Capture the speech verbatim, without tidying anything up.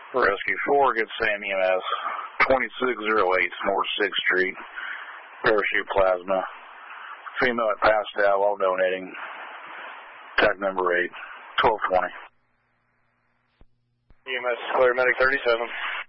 Rescue four, good Sam E M S, twenty-six oh eight North sixth Street, parachute plasma, female at passed out while donating, tag number eight, twelve twenty. E M S clear, medic thirty-seven.